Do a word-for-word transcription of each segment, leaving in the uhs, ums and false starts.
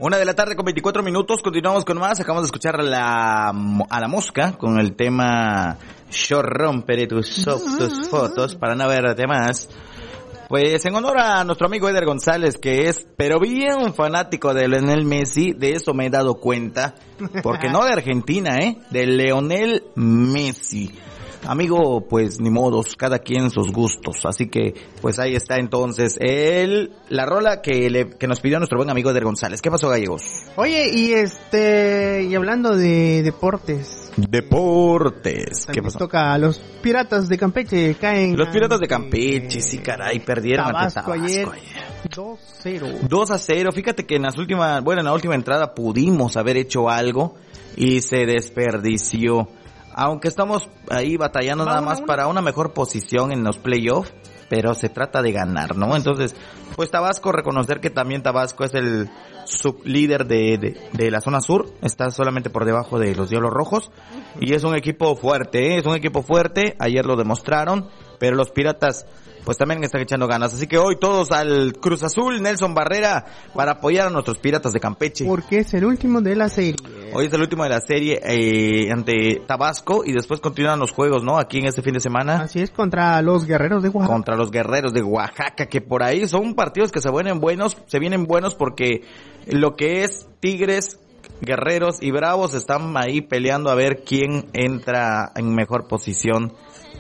Una de la tarde con veinticuatro minutos, continuamos con más. Acabamos de escuchar a la, a la mosca con el tema Yo romperé tus, tus fotos para no verte más. Pues en honor a nuestro amigo Eder González, que es pero bien fanático de Lionel Messi, de eso me he dado cuenta, porque no de Argentina, eh, de Lionel Messi. Amigo, pues ni modos, cada quien sus gustos, así que pues ahí está entonces el la rola que le que nos pidió nuestro buen amigo Eder González. ¿Qué pasó, gallegos? Oye, y este y hablando de deportes. Deportes. ¿Qué pasó? Toca a los Piratas de Campeche, caen. Los Piratas de Campeche, sí, caray, perdieron ante Tabasco Tabasco ayer. ayer. dos cero. dos a cero. Fíjate que en las últimas, bueno, en la última entrada pudimos haber hecho algo y se desperdició. Aunque estamos ahí batallando nada más para una mejor posición en los playoffs, pero se trata de ganar, ¿no? Entonces, pues Tabasco, reconocer que también Tabasco es el sublíder de, de, de la zona sur, está solamente por debajo de los Diablos Rojos, y es un equipo fuerte, ¿eh? Es un equipo fuerte, ayer lo demostraron, pero los Piratas pues también están echando ganas, así que hoy todos al Cruz Azul, Nelson Barrera, para apoyar a nuestros Piratas de Campeche. Porque es el último de la serie. Hoy es el último de la serie eh, ante Tabasco y después continúan los juegos, ¿no? Aquí en este fin de semana. Así es, contra los Guerreros de Oaxaca. Contra los Guerreros de Oaxaca, que por ahí son partidos que se vienen buenos, se vienen buenos porque lo que es Tigres, Guerreros y Bravos están ahí peleando a ver quién entra en mejor posición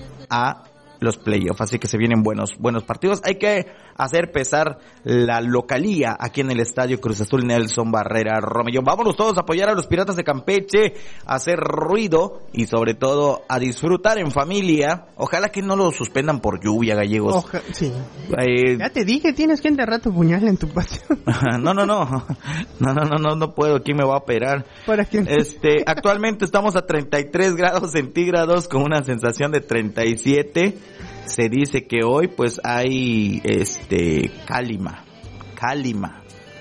a los playoffs, así que se vienen buenos buenos partidos. Hay que hacer pesar la localía aquí en el Estadio Cruz Azul Nelson Barrera Romellón. Vámonos todos a apoyar a los Piratas de Campeche, a hacer ruido y sobre todo a disfrutar en familia. Ojalá que no lo suspendan por lluvia, gallegos. Oja, sí. Eh, ya te dije, tienes que enterrar tu puñal en tu patio. no, no, no, no, no, no, no, no puedo. ¿Quién me va a operar? ¿Para qué? Este, actualmente estamos a treinta y tres grados centígrados con una sensación de treinta y siete. Se dice que hoy pues hay este cálima, cálima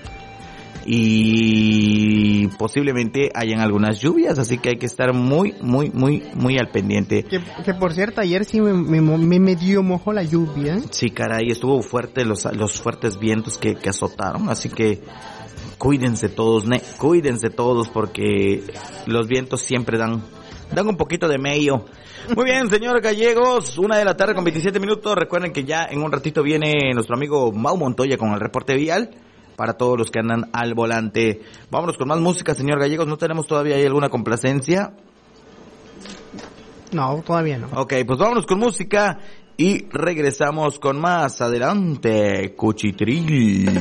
y posiblemente hayan algunas lluvias, así que hay que estar muy, muy, muy, muy al pendiente. Que, que por cierto ayer sí me, me, me medio mojó la lluvia. Sí, caray, estuvo fuerte los los fuertes vientos que, que azotaron, así que cuídense todos, ne, cuídense todos porque los vientos siempre dan dan un poquito de medio. Muy bien, señor Gallegos, una de la tarde con veintisiete minutos. Recuerden que ya en un ratito viene nuestro amigo Mau Montoya con el reporte vial para todos los que andan al volante. Vámonos con más música, señor Gallegos. ¿No tenemos todavía ahí alguna complacencia? No, todavía no. Ok, pues vámonos con música y regresamos con más. Adelante, Cuchitril.